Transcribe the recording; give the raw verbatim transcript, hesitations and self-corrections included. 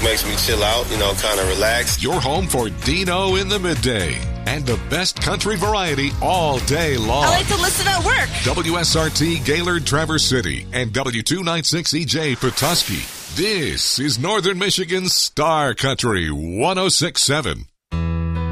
makes me chill out, you know, kind of relax. Your home for Dino in the midday and the best country variety all day long. I like to listen at work. W S R T Gaylord Traverse City and W two ninety-six E J Petoskey. This is Northern Michigan's Star Country one oh six point seven.